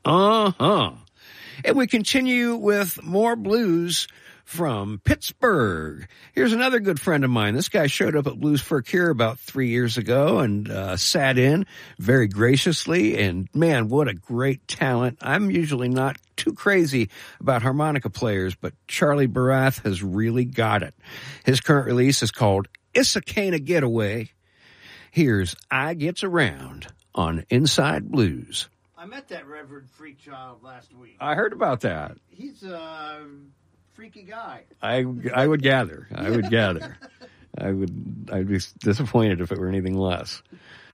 Uh-huh. And we continue with more blues from Pittsburgh. Here's another good friend of mine. This guy showed up at Blues for a Cure about 3 years ago and sat in very graciously. And, man, what a great talent. I'm usually not too crazy about harmonica players, but Charlie Barath has really got it. His current release is called Issaquena Getaway. Here's I Gets Around on Inside Blues. I met that Reverend Freakchild last week. I heard about that. He's a freaky guy. I would gather. I'd be disappointed if it were anything less.